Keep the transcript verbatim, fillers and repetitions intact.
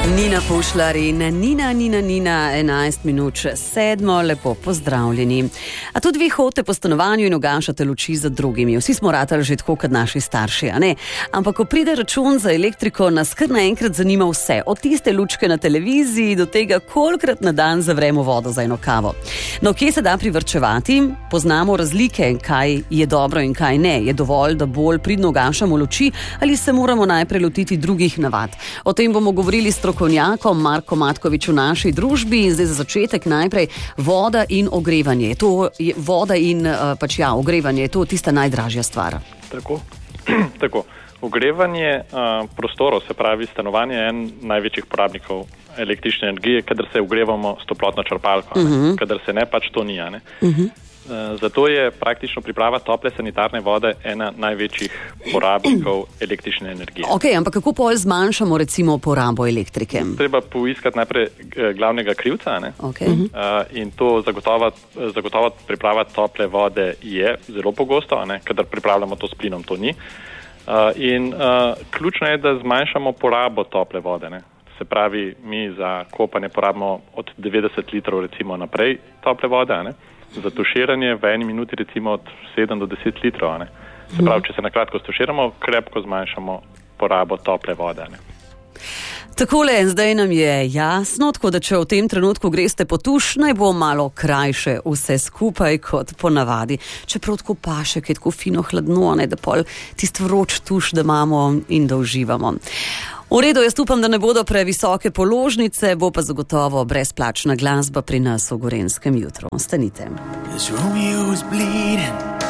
Nina Pušlar in Nina, Nina, Nina, enajst minut sedmo, lepo pozdravljeni. A tudi vi hodite po stanovanju in ugašate luči za drugimi. Vsi smo ratali že tako kot naši starši, a ne? Ampak ko pride račun za elektriko, nas kar naenkrat zanima vse. Od tiste lučke na televiziji do tega, kolikrat na dan zavremo vodo za eno kavo. No, kje se da privrčevati? Poznamo razlike, kaj je dobro in kaj ne. Je dovolj, da bolj pridno ugašamo luči ali se moramo najprej lotiti drugih navad? O tem bomo govorili s strokovnjakom Marko Matkovič v naši družbi. In zdaj za začetek najprej voda in ogrevanje. To je voda in pač ja, ogrevanje, je to tista najdražja stvar. Tako, tako. Ogrevanje uh, prostorov, se pravi stanovanje, je en največjih porabnikov električne energije, kadar se ogrevamo s toplotno črpalko, uh-huh. kadar se ne, pač to ni. Ne? Uh-huh. Uh, zato je praktično priprava tople sanitarne vode ena največjih porabnikov električne energije. Ok, ampak kako pol zmanjšamo recimo porabo elektrike? Treba poiskati najprej glavnega krivca, ne? Okay. Uh, in to zagotovo, zagotovo priprava tople vode je zelo pogosto, ne? Kadar pripravljamo to s plinom, to ni. Uh, in uh, ključno je, da zmanjšamo porabo tople vode. Ne? Se pravi, mi za kopanje porabimo od devetdeset litrov recimo naprej tople vode, ne? Za tuširanje v eni minuti recimo od sedem do deset litrov. Ne? Se pravi, če se nakratko stuširamo, krepko zmanjšamo porabo tople vode. Ne? Takole, zdaj nam je jasno, tako da če v tem trenutku greste po tuš, naj bo malo krajše vse skupaj kot ponavadi. Čeprav tako paše, kaj tako fino hladno, ne, da pol tist vroč tuš, da imamo in da uživamo. V redu, jaz upam, da ne bodo previsoke položnice, bo pa zagotovo brezplačna glasba pri nas v Gorenjskem jutru. Ostanite.